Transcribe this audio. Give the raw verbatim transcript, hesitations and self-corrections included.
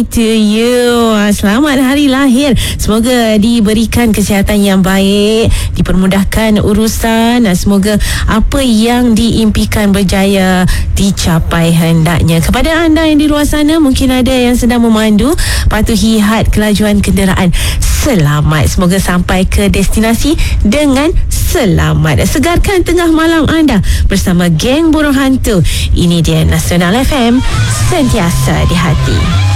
To you. Selamat hari lahir. Semoga diberikan kesihatan yang baik, dipermudahkan urusan, dan semoga apa yang diimpikan berjaya dicapai hendaknya. Kepada anda yang di luar sana, mungkin ada yang sedang memandu, patuhi had kelajuan kenderaan. Selamat. Semoga sampai ke destinasi dengan selamat. Segarkan tengah malam anda bersama geng burung hantu. Ini dia Nasional F M, sentiasa di hati.